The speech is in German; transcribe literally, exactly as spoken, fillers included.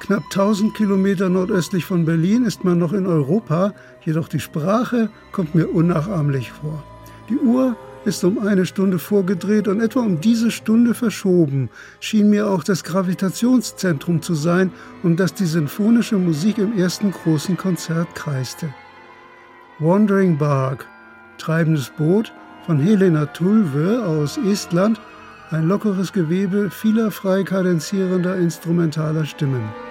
Knapp tausend Kilometer nordöstlich von Berlin ist man noch in Europa, jedoch die Sprache kommt mir unnachahmlich vor. Die Uhr ist um eine Stunde vorgedreht und etwa um diese Stunde verschoben, schien mir auch das Gravitationszentrum zu sein, um das die sinfonische Musik im ersten großen Konzert kreiste. Wandering Bark, treibendes Boot von Helena Tulve aus Estland, ein lockeres Gewebe vieler frei kadenzierender instrumentaler Stimmen.